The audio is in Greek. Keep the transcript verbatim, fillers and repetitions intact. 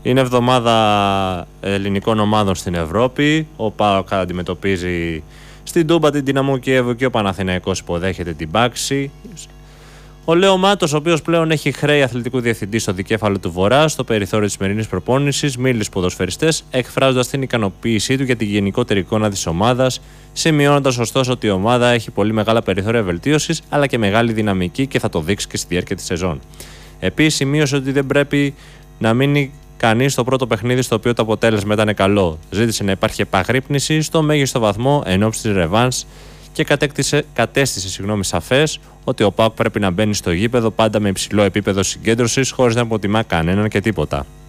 Είναι εβδομάδα ελληνικών ομάδων στην Ευρώπη. Ο ΠΑΟΚ αντιμετωπίζει στην Τούμπα την Δυναμό Κιέβου και ο Παναθηναϊκός υποδέχεται την Πάξη. Ο Λέο Μάτος, ο οποίος πλέον έχει χρέη αθλητικού διευθυντή στο δικέφαλο του Βορρά, στο περιθώριο της σημερινής προπόνησης, μίλησε στους ποδοσφαιριστές, εκφράζοντας την ικανοποίησή του για τη γενικότερη εικόνα της ομάδας, σημειώνοντας ωστόσο ότι η ομάδα έχει πολύ μεγάλα περιθώρια βελτίωσης, αλλά και μεγάλη δυναμική και θα το δείξει και στη διάρκεια της σεζόν. Επίσης, σημείωσε ότι δεν πρέπει να μείνει κανείς στο πρώτο παιχνίδι στο οποίο το αποτέλεσμα ήταν καλό. Ζήτησε να υπάρχει επαγρύπνηση στο μέγιστο βαθμό εν ώψη της ρεβάνς και κατέστησε συγγνώμη, σαφές ότι ο ΠΑΟΚ πρέπει να μπαίνει στο γήπεδο πάντα με υψηλό επίπεδο συγκέντρωσης, χωρίς να αποτιμά κανέναν και τίποτα.